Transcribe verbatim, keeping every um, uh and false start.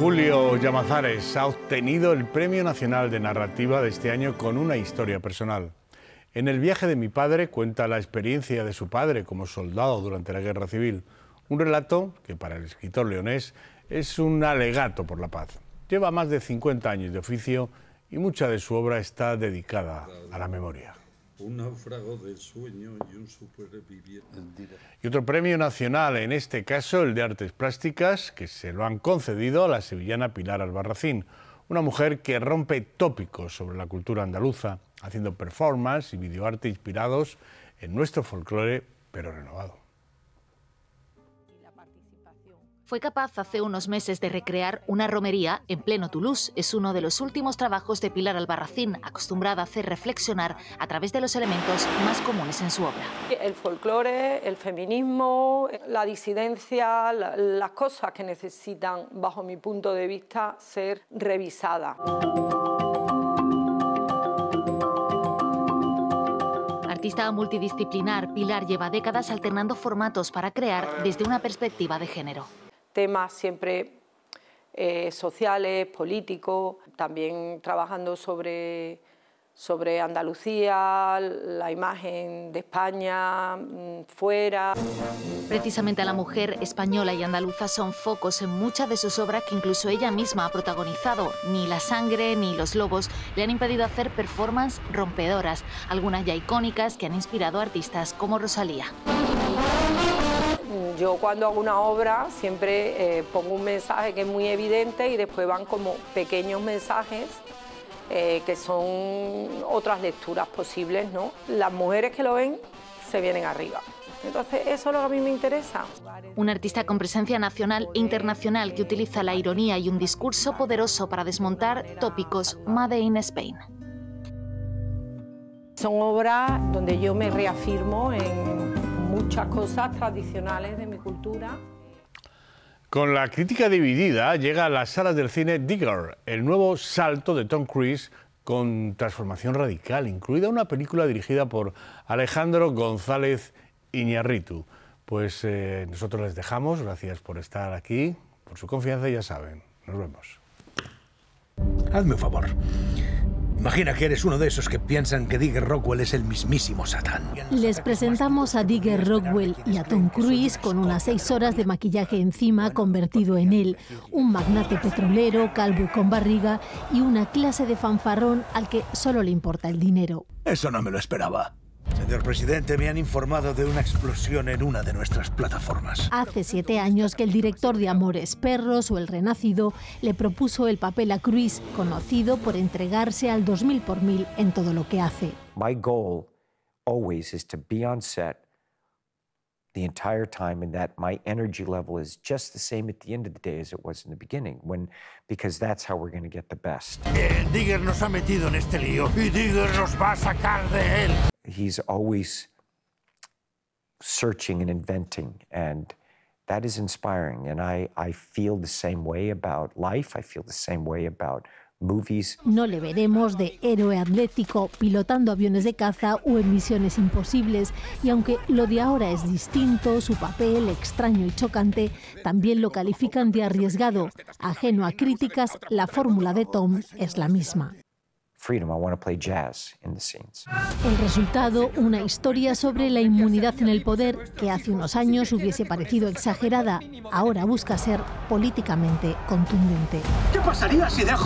Julio Llamazares ha obtenido el Premio Nacional de Narrativa de este año con una historia personal. En El viaje de mi padre cuenta la experiencia de su padre como soldado durante la Guerra Civil. Un relato que para el escritor leonés es un alegato por la paz. Lleva más de cincuenta años de oficio y mucha de su obra está dedicada a la memoria. Un náufrago del sueño y un superviviente. Y otro premio nacional, en este caso el de Artes Plásticas, que se lo han concedido a la sevillana Pilar Albarracín, una mujer que rompe tópicos sobre la cultura andaluza, haciendo performance y videoarte inspirados en nuestro folclore, pero renovado. Fue capaz hace unos meses de recrear una romería en pleno Toulouse. Es uno de los últimos trabajos de Pilar Albarracín, acostumbrada a hacer reflexionar a través de los elementos más comunes en su obra. El folclore, el feminismo, la disidencia, la, las cosas que necesitan, bajo mi punto de vista, ser revisadas. Artista multidisciplinar, Pilar lleva décadas alternando formatos para crear desde una perspectiva de género. Temas siempre eh, sociales, políticos, también trabajando sobre, sobre Andalucía, la imagen de España, fuera. Precisamente la mujer española y andaluza son focos en muchas de sus obras que incluso ella misma ha protagonizado. Ni la sangre ni los lobos le han impedido hacer performances rompedoras, algunas ya icónicas que han inspirado a artistas como Rosalía. Yo cuando hago una obra siempre eh, pongo un mensaje que es muy evidente y después van como pequeños mensajes eh, que son otras lecturas posibles, ¿no? Las mujeres que lo ven se vienen arriba. Entonces eso es lo que a mí me interesa. Un artista con presencia nacional e internacional que utiliza la ironía y un discurso poderoso para desmontar tópicos Made in Spain. Son obras donde yo me reafirmo en muchas cosas tradicionales de mi cultura. Con la crítica dividida, llega a las salas del cine Digger, el nuevo salto de Tom Cruise con transformación radical, incluida una película dirigida por Alejandro González Iñárritu. Pues eh, nosotros les dejamos, gracias por estar aquí, por su confianza y ya saben, nos vemos. Hazme un favor. Imagina que eres uno de esos que piensan que Digger Rockwell es el mismísimo Satán. Les presentamos a Digger Rockwell y a Tom Cruise con unas seis horas de maquillaje encima convertido en él. Un magnate petrolero, calvo y con barriga, y una clase de fanfarrón al que solo le importa el dinero. Eso no me lo esperaba. Señor presidente, me han informado de una explosión en una de nuestras plataformas. Hace siete años que el director de Amores Perros o El Renacido le propuso el papel a Cruise, conocido por entregarse al dos mil por mil en todo lo que hace. My goal always is to be on set the entire time and that my energy level is just the same at the end of the day as it was in the beginning, when, because that's how we're going to get the best. Eh, Digger nos ha metido en este lío y Digger nos va a sacar de él. He's always searching and inventing, and that is inspiring. And I, I feel the same way about life. I feel the same way about movies. No le veremos de héroe atlético pilotando aviones de caza o en misiones imposibles. Y aunque lo de ahora es distinto, su papel extraño y chocante también lo califican de arriesgado. Ajeno a críticas, la fórmula de Tom es la misma. Freedom, I want to play jazz in the scenes. El resultado, una historia sobre la inmunidad en el poder que hace unos años hubiese parecido exagerada, ahora busca ser políticamente contundente. ¿Qué pasaría si dejo